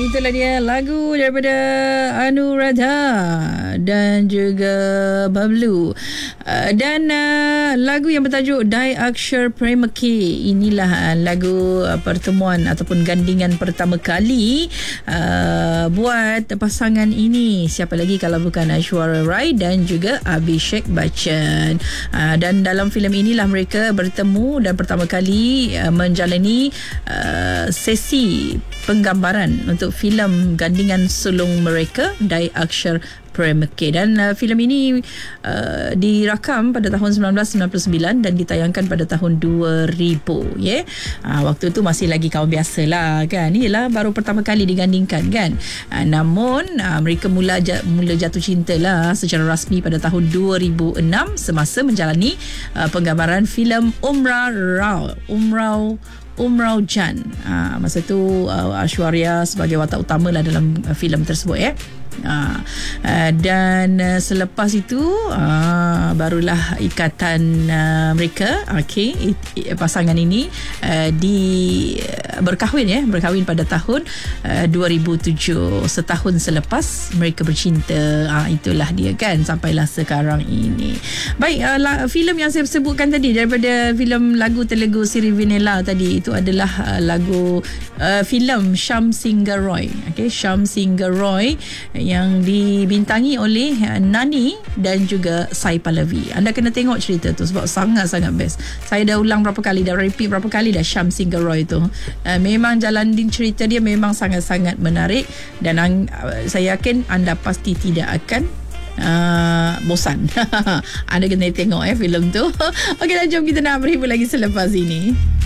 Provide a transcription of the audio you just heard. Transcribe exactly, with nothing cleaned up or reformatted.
itulah dia lagu daripada Anuradha dan juga Bablu. Uh, dan uh, lagu yang bertajuk Dai Akshar Premake. Inilah uh, lagu uh, pertemuan ataupun gandingan pertama kali uh, buat pasangan ini. Siapa lagi kalau bukan Aishwarya Rai dan juga Abhishek Bachchan. Uh, dan dalam filem inilah mereka bertemu dan pertama kali uh, menjalani uh, sesi penggambaran untuk filem gandingan sulung mereka Dai Akshar Premake. Dan uh, filem ini uh, dirakam pada tahun sembilan belas sembilan puluh sembilan dan ditayangkan pada tahun dua ribu, ya. Yeah? Uh, waktu tu masih lagi kawan biasa lah kan. Iyalah baru pertama kali digandingkan kan. Uh, namun uh, mereka mula mula jatuh cinta lah secara rasmi pada tahun dua ribu enam semasa menjalani uh, penggambaran filem Umrah Rao. Umrah Umrah Jan. Uh, masa tu uh, Aishwarya sebagai watak utama lah dalam uh, filem tersebut, ya. Uh, uh, dan uh, selepas itu uh, barulah ikatan uh, mereka, okey, pasangan ini uh, di uh, berkahwin, ya, berkahwin pada tahun uh, dua ribu tujuh. Setahun selepas mereka bercinta. Uh, itulah dia kan, sampailah sekarang ini. Baik, uh, la, filem yang saya sebutkan tadi daripada filem lagu Telugu Siri Vinela tadi, itu adalah uh, lagu uh, filem Shyam Singh Roy, okey, Shyam Singh Roy yang dibintangi oleh Nani dan juga Sai Pallavi. Anda kena tengok cerita tu sebab sangat-sangat best. Saya dah ulang berapa kali, dah repeat berapa kali dah Shyam Singh Roy tu. Uh, memang jalan din cerita dia memang sangat-sangat menarik dan uh, saya yakin anda pasti tidak akan uh, bosan. Anda kena tengok eh filem tu. Okey, jom kita nak berhibur lagi selepas ini.